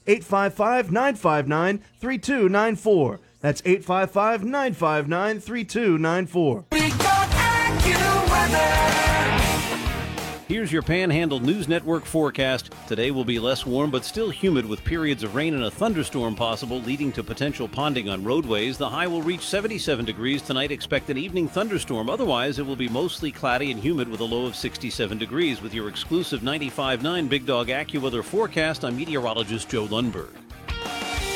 855-959-3294. That's 855-959-3294. Big Dog AccuWeather. Here's your Panhandle News Network forecast. Today will be less warm but still humid with periods of rain and a thunderstorm possible, leading to potential ponding on roadways. The high will reach 77 degrees tonight. Expect an evening thunderstorm. Otherwise, it will be mostly cloudy and humid with a low of 67 degrees. With your exclusive 95.9 Big Dog AccuWeather forecast, I'm meteorologist Joe Lundberg.